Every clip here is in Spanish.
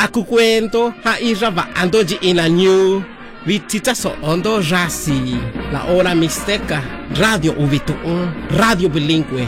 Aku cuento ha iraba ando ina new vitita so ondo rasi la hora mixteca radio uvitu radio bilingüe.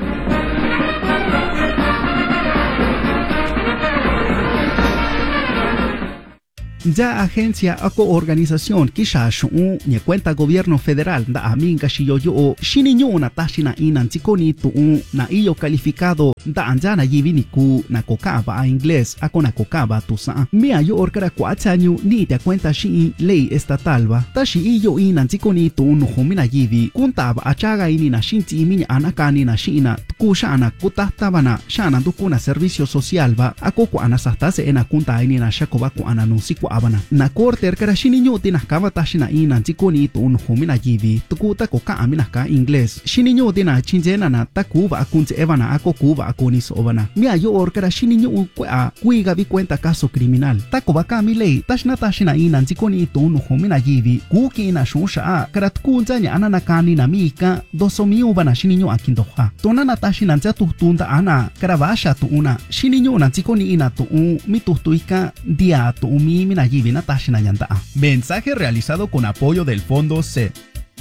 Ya agencia o organización kisha shun ni cuenta gobierno federal da aminga shiyoyo shininyo na tashina inantikoni tu na iyo calificado da anjana yiviniku na kokaba a inglés ako na kokaba tusa mi ayo orkara 4 años ni te cuenta shi ley estatal ba tashi iyo inantikoni tu no humina yivi kuntaba achaga ini na shinti iminya anakani na shina kushana kutatabana shana dukuna servicio social ba ako ko anasastase ena kunta ini na shakoba ko ananunsiku abana na korte erkara shininyo tinakaba tashina inantikoni tu no humina yivi tukuta koka amina ka inglés shininyo tina chinjena na takuba akunze evana ako kuba akonis obana mi ayo orkara shininyo ukwa kuiga vi cuenta caso criminal takoba ka mi ley tashna tashina inantikoni tu no humina yivi kuki na shusha karat kunzanya anana kani na mika dosomi ubana shininyo akindoha tonana tashina nza tutunda ana karavasha tu una shininyo nantikoni ina tu mi tutuika dia tu mi mina yivi na tashina yanda. Mensaje realizado con apoyo del Fondo C.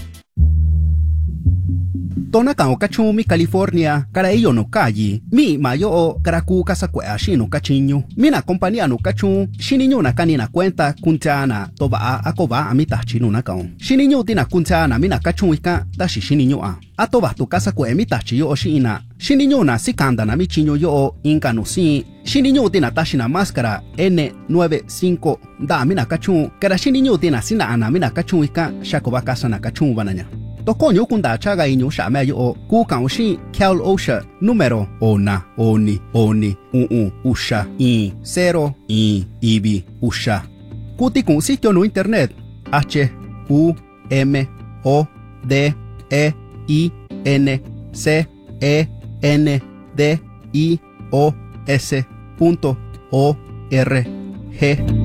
Tona ka okachumi California kara iyo no kayi mi mayo o karaku kasakwe ashino kachinyo mina compañía no kachu shininyo na kanina cuenta kuntana toba akoba amita chinu na kaon shininyo tina kuntana mina kachuika tashi shininyo atoba tu kasakwe amita chiyo oshina shininyo na sikanda na michinyo yo inka no si shininyo tina tashina máscara N95 da mina kachu kara shininyo tina sina ana mina kachuika shakoba kasa na kachu bananya. Tokonyo kunda chaga inyo shamayo o kukanshi Cal Osha número ona oni usha I 0 I ibi usha kuti kun sitio no internet HUMODEINCENDIOS.org